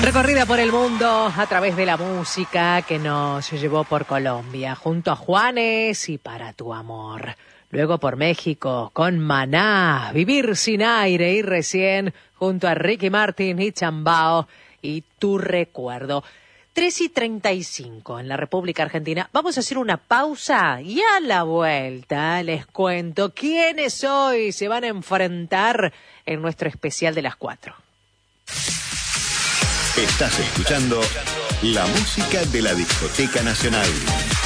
Recorrida por el mundo a través de la música que nos llevó por Colombia, junto a Juanes y Para tu amor. Luego por México, con Maná, Vivir sin aire, y recién junto a Ricky Martin y Chambao y Tu recuerdo. 3:35 en la República Argentina. Vamos a hacer una pausa y a la vuelta les cuento quiénes hoy se van a enfrentar en nuestro especial de las 4. Estás escuchando la música de la Discoteca Nacional.